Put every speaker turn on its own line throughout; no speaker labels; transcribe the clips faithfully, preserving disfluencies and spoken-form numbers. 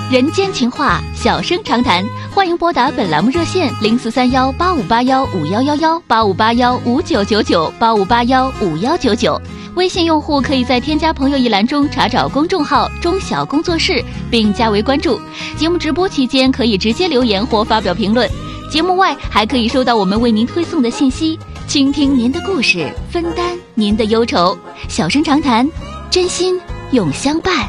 人间情话，小声长谈，欢迎拨打本栏目热线零四三幺八五八幺五幺幺幺八五八幺五九九九八五八幺五幺九九。微信用户可以在添加朋友一栏中查找公众号中小工作室，并加为关注。节目直播期间可以直接留言或发表评论，节目外还可以收到我们为您推送的信息，倾听您的故事，分担您的忧愁。小声长谈，真心永相伴。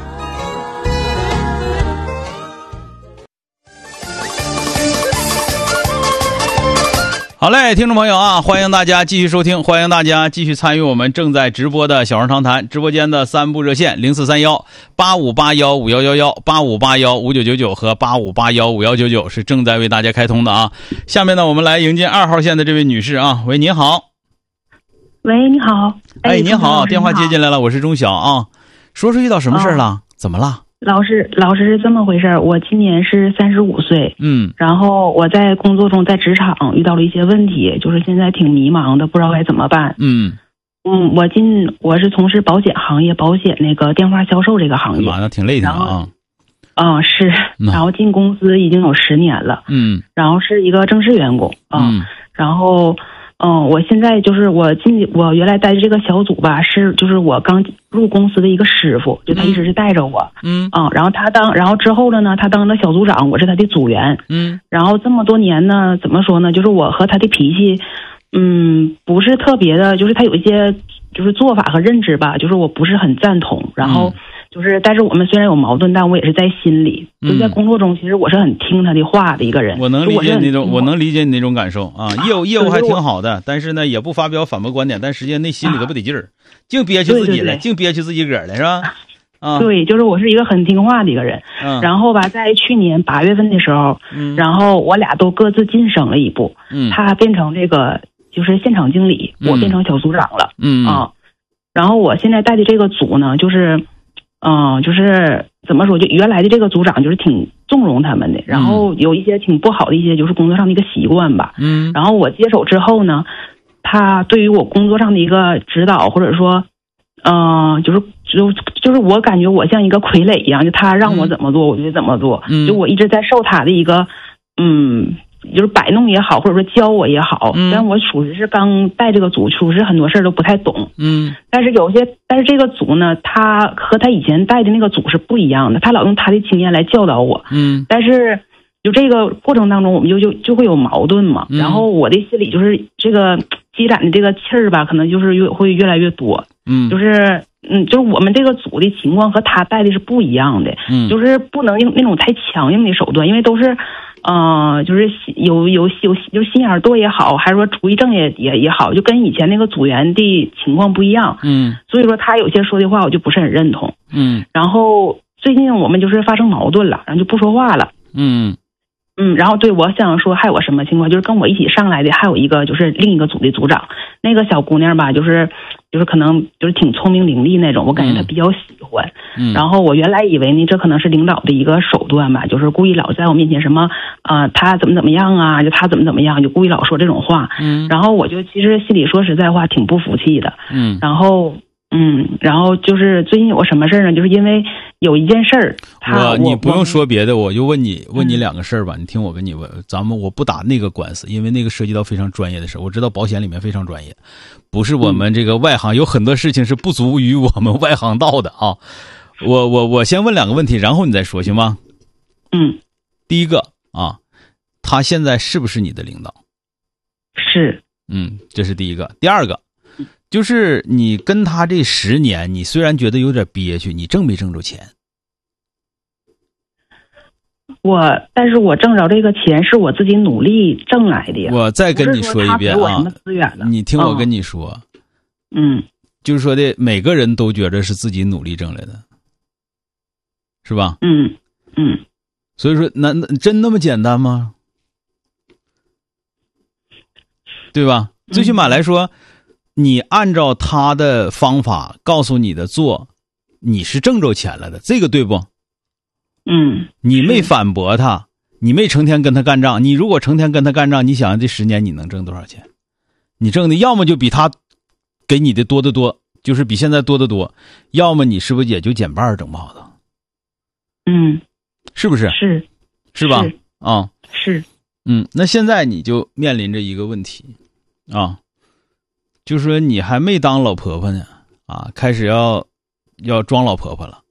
好嘞，听众朋友啊，欢迎大家继续收听，欢迎大家继续参与我们正在直播的小声长谈直播间的三部热线零四三幺八五八幺五幺幺幺八五八幺五九九九和八五八幺五幺九九是正在为大家开通的啊。下面呢，我们来迎接二号线的这位女士啊，喂，您好。
喂，你好。
哎，您好，电话接进来了，我是钟晓啊。说说遇到什么事了？哦、怎么了？
老师，老师是这么回事，我今年是三十五岁，
嗯，
然后我在工作中，在职场遇到了一些问题，就是现在挺迷茫的，不知道该怎么办。
嗯
嗯，我进我是从事保险行业，保险那个电话销售这个行业，
妈，那挺累的啊。
啊、嗯，是，然后进公司已经有十年了，
嗯，
然后是一个正式员工啊、
嗯，
然后。嗯，我现在就是我进我原来带的这个小组吧，是就是我刚入公司的一个师傅，就他一直是带着我，
嗯
啊、嗯，然后他当然后之后了呢，他当了小组长，我是他的组员，
嗯，
然后这么多年呢，怎么说呢？就是我和他的脾气，嗯，不是特别的，就是他有一些就是做法和认知吧，就是我不是很赞同，然后。嗯就是，但是我们虽然有矛盾，但我也是在心里，就在工作中，其实我是很听他的话的一个人。
我能理解那种，我能理解你那种感受啊。业务业务还挺好的，但是呢，也不发表反驳观点，但实际上内心里头不得劲儿，净憋屈自己了，净憋屈自己个儿了，是吧？啊，
对，就是我是一个很听话的一个人。
嗯。
然后吧，在去年八月份的时候，
嗯，
然后我俩都各自晋升了一步，
嗯，
他变成这个就是现场经理，我变成小组长了，
嗯
啊，然后我现在带的这个组呢，就是。嗯，就是怎么说，就原来的这个组长就是挺纵容他们的，然后有一些挺不好的一些就是工作上的一个习惯吧。
嗯，
然后我接手之后呢，他对于我工作上的一个指导，或者说，嗯、呃，就是就就是我感觉我像一个傀儡一样，就他让我怎么做，我就怎么做。
嗯，
就我一直在受他的一个，嗯。就是摆弄也好，或者说教我也好，
嗯，
但我属实是刚带这个组，属实很多事儿都不太懂，
嗯，
但是有些，但是这个组呢，他和他以前带的那个组是不一样的，他老用他的经验来教导我，
嗯，
但是就这个过程当中，我们就就就会有矛盾嘛，
嗯，
然后我的心里就是这个积攒的这个气儿吧，可能就是越会越来越多，
嗯，
就是嗯，就是我们这个组的情况和他带的是不一样的，
嗯，
就是不能用那种太强硬的手段，因为都是。呃，就是有有有就心眼多也好，还是说主意正也也也好，就跟以前那个组员的情况不一样。
嗯，
所以说他有些说的话我就不是很认同。
嗯，
然后最近我们就是发生矛盾了，然后就不说话了。
嗯
嗯，然后对我想说还有个什么情况，就是跟我一起上来的还有一个就是另一个组的组长，那个小姑娘吧，就是就是可能就是挺聪明伶俐那种，我感觉她比较喜欢。
嗯，
然后我原来以为呢，这可能是领导的一个手段吧，就是故意老在我面前什么呃他怎么怎么样啊，就他怎么怎么样，就故意老说这种话。
嗯，
然后我就其实心里说实在话挺不服气的。
嗯，
然后。嗯，然后就是最近有个什么事儿呢？就是因为有一件事儿，
我你不用说别的，我就问你问你两个事儿吧。你听我跟你问，咱们我不打那个官司，因为那个涉及到非常专业的事儿。我知道保险里面非常专业，不是我们这个外行，有很多事情是不足于我们外行道的啊。我我我先问两个问题，然后你再说行吗？
嗯，
第一个啊，他现在是不是你的领导？
是。
嗯，这是第一个。第二个。就是你跟他这十年，你虽然觉得有点憋屈，你挣没挣着钱？
我，但是我挣着这个钱是我自己努力挣来的呀。
我再跟你说一遍啊，你听我跟你说，
嗯，
就是说的每个人都觉得是自己努力挣来的，是吧？
嗯嗯。
所以说，那那真那么简单吗？对吧？最起码来说。嗯，你按照他的方法告诉你的做，你是挣着钱了的，这个对不？
嗯，
你没反驳他，你没成天跟他干仗。你如果成天跟他干仗，你想想这十年你能挣多少钱？你挣的要么就比他给你的多得多，就是比现在多得多；要么你是不是也就减半整不好的？
嗯，
是不是？
是，
是吧？
是
啊，
是，
嗯，那现在你就面临着一个问题啊，就是说你还没当老婆婆呢啊，开始要要装老婆婆了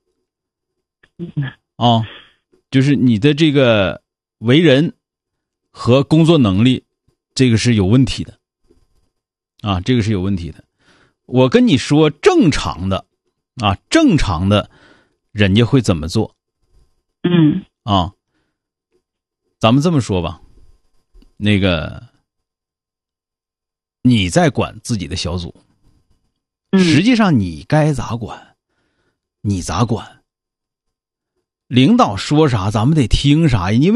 啊，就是你的这个为人和工作能力，这个是有问题的啊，这个是有问题的。我跟你说，正常的啊，正常的人家会怎么做？
嗯
啊，咱们这么说吧，那个你在管自己的小组，
嗯，
实际上你该咋管，你咋管。领导说啥，咱们得听啥，因为